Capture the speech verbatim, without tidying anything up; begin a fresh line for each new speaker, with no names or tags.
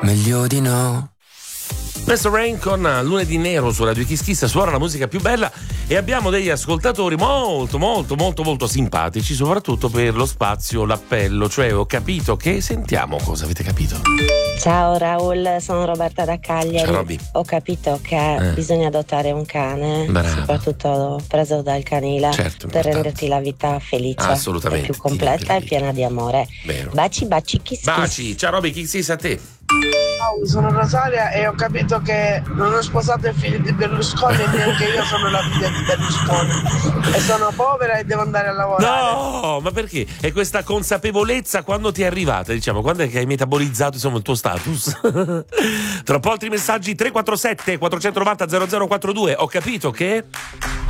meglio di no.
Questo Rain con Lunedì Nero su Radio Kiss Kiss, suona la musica più bella e abbiamo degli ascoltatori molto molto molto molto simpatici, soprattutto per lo spazio, l'appello, cioè ho capito che, sentiamo cosa avete capito.
Ciao Raul, sono Roberta da Cagliari.
Ciao, Robby.
Ho capito che
Eh.
bisogna adottare un cane,
Brava.
soprattutto preso dal canile,
Certo,
per
importante.
renderti la vita felice,
Assolutamente,
e più completa e piena di amore.
Vero.
Baci baci kiss kiss.
Baci, ciao Robby, Kiss Kiss a te.
Ciao, sono Rosaria e ho capito che non ho sposato il figlio di Berlusconi e neanche io sono la figlia di Berlusconi e sono povera e devo andare a lavorare.
No, ma perché? È questa consapevolezza quando ti è arrivata, diciamo, quando è che hai metabolizzato insomma il tuo status? Tra un po' altri messaggi. Tre quattro sette quattro nove zero zero zero quattro due. Ho capito che